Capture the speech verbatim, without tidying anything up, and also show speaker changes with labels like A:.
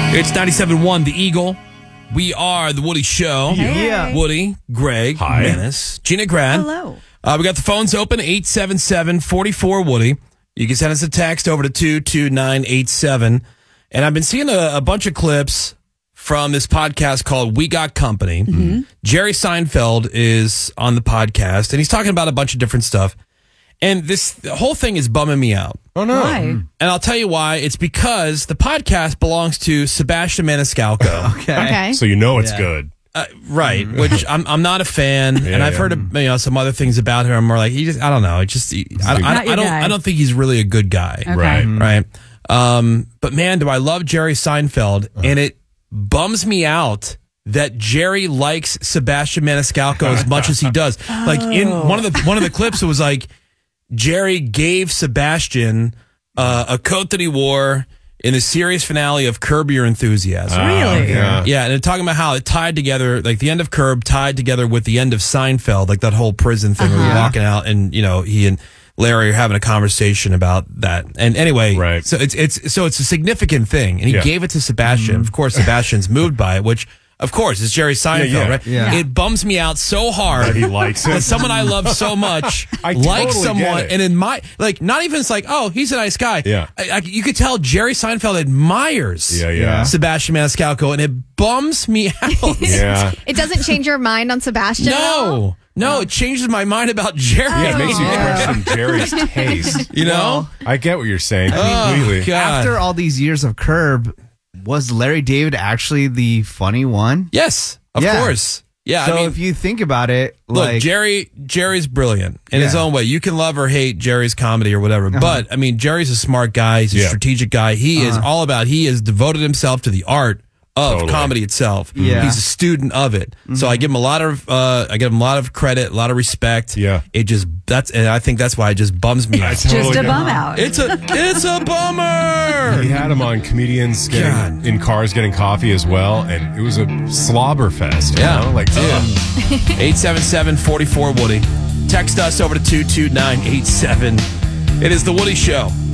A: It's ninety-seven point one The Eagle. We are The Woody Show.
B: Hey. Yeah.
A: Woody, Greg,
C: Hi.
A: Menace, Gina Grad.
B: Hello.
A: Uh, we got the phones open, eight seven seven, four four, Woody. You can send us a text over to two two nine eight seven. And I've been seeing a, a bunch of clips from this podcast called We Got Company. Mm-hmm. Jerry Seinfeld is on the podcast, and he's talking about a bunch of different stuff. And this the whole thing is bumming me out.
C: Oh, no.
B: Why?
A: And I'll tell you why. It's because the podcast belongs to Sebastian Maniscalco.
B: Okay. Okay.
C: So you know it's
A: Yeah.
C: good.
A: Uh, right, which I'm I'm not a fan,
C: Yeah,
A: and I've
C: yeah.
A: heard of, you know, some other things about him. I'm more like he just I don't know. It just he, I, I,
B: Not
A: I
B: your
A: don't
B: guy.
A: I don't think he's really a good guy.
B: Okay.
C: Right.
A: Right. Um, but man, do I love Jerry Seinfeld, and it bums me out that Jerry likes Sebastian Maniscalco as much as he does. Like in one of the one of the clips, it was like Jerry gave Sebastian uh, a coat that he wore in the series finale of Curb Your Enthusiasm.
B: Really?
C: Yeah.
A: Yeah, and they're talking about how it tied together, like the end of Curb tied together with the end of Seinfeld, like that whole prison thing where you're walking out and, you know, he and Larry are having a conversation about that. And anyway,
C: Right.
A: so it's it's so it's a significant thing. And he
C: Yeah.
A: gave it to Sebastian. Of course, Sebastian's moved by it, which of course is Jerry Seinfeld,
C: yeah.
A: right?
B: Yeah.
A: It bums me out so hard.
C: That he likes it.
A: That someone I love so much
C: I
A: likes
C: totally
A: someone,
C: get it.
A: and in my like, not even it's like, oh, he's a nice guy.
C: Yeah.
A: I, I, you could tell Jerry Seinfeld admires
C: Yeah, yeah.
A: Sebastian Maniscalco, and it bums me out.
C: Yeah.
D: It doesn't change your mind on Sebastian at all?
A: No, no, it changes my mind about Jerry.
C: Yeah, it makes you
B: Yeah.
C: question Jerry's taste.
A: You know,
C: I get what you're saying
A: Oh,
C: completely.
A: God.
E: After all these years of Curb, was Larry David actually the funny one?
A: yes, of
E: Yeah.
A: course. Yeah,
E: so
A: I mean,
E: if you think about it,
A: look,
E: like
A: Jerry, Jerry's brilliant in his
E: Yeah.
A: own way. You can love or hate Jerry's comedy or whatever, but I mean, Jerry's a smart guy. He's a
C: Yeah.
A: strategic guy. He is all about. He has devoted himself to the art of
C: Totally.
A: comedy itself.
E: Yeah.
A: He's a student of it. So I give him a lot of, uh, I give him a lot of credit, a lot of respect.
C: Yeah.
A: It just that's, and I think that's why it just bums me out.
C: Totally
B: Just a
C: get
B: bum
C: it.
B: out.
A: It's a, it's a bummer.
C: We had him on comedians getting
A: God.
C: in cars getting coffee as well, and it was a slobber fest. You
A: Yeah.
C: know? Like, ugh.
A: eight seven seven, four four, Woody. Text us over to two two nine eight seven. It is The Woody Show.